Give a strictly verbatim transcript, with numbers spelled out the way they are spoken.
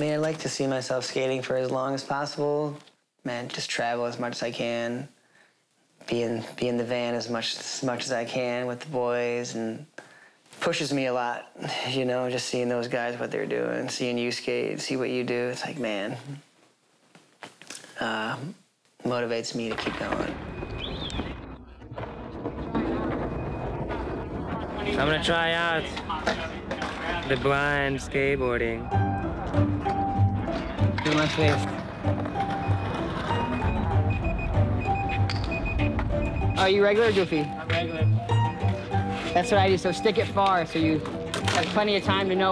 mean, I'd like to see myself skating for as long as possible. Man, just travel as much as I can. Be in, be in the van as much, as much as I can with the boys, and pushes me a lot, you know, just seeing those guys, what they're doing, seeing you skate, see what you do. It's like, man, uh, motivates me to keep going. I'm gonna try out the blind skateboarding. Do my face. Are you regular or goofy? I'm regular. That's what I do, so stick it far so you have plenty of time to know